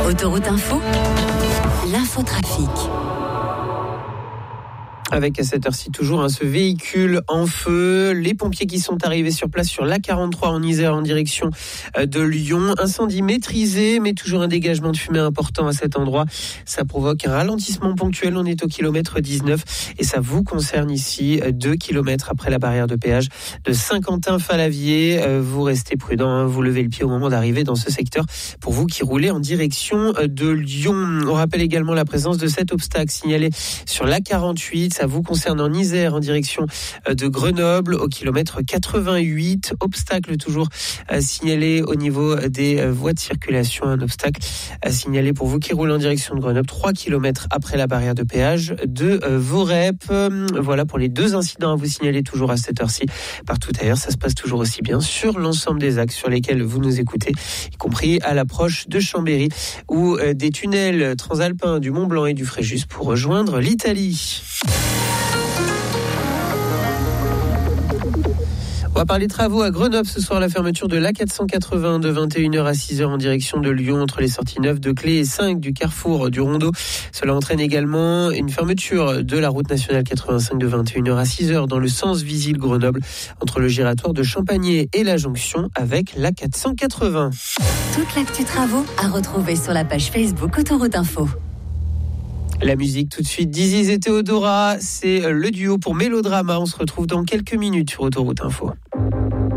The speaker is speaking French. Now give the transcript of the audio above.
Autoroute Info, l'infotrafic. Avec à cette heure-ci toujours ce véhicule en feu, les pompiers qui sont arrivés sur place sur l'A43 en Isère en direction de Lyon. Incendie maîtrisé, mais toujours un dégagement de fumée important à cet endroit. Ça provoque un ralentissement ponctuel, on est au kilomètre 19 et ça vous concerne ici 2 kilomètres après la barrière de péage de Saint-Quentin-Fallavier. Vous restez prudent, vous levez le pied au moment d'arriver dans ce secteur pour vous qui roulez en direction de Lyon. On rappelle également la présence de cet obstacle signalé sur l'A48. Ça vous concerne en Isère en direction de Grenoble au kilomètre 88. Obstacle toujours signalé au niveau des voies de circulation. Un obstacle signalé pour vous qui roulez en direction de Grenoble 3 kilomètres après la barrière de péage de Vorep. Voilà pour les 2 incidents à vous signaler toujours à cette heure-ci. Partout ailleurs, ça se passe toujours aussi bien sur l'ensemble des axes sur lesquels vous nous écoutez, y compris à l'approche de Chambéry ou des tunnels transalpins du Mont-Blanc et du Fréjus pour rejoindre l'Italie. On va parler travaux à Grenoble ce soir, la fermeture de l'A480 de 21h à 6h en direction de Lyon entre les sorties 9 de Clé et 5 du carrefour du Rondeau. Cela entraîne également une fermeture de la route nationale 85 de 21h à 6h dans le sens Visil-Grenoble entre le giratoire de Champagné et la jonction avec l'A480. Toute l'actu travaux à retrouver sur la page Facebook Autoroute Info. La musique tout de suite, Diziz et Théodora, c'est le duo pour Mélodrama. On se retrouve dans quelques minutes sur Autoroute Info.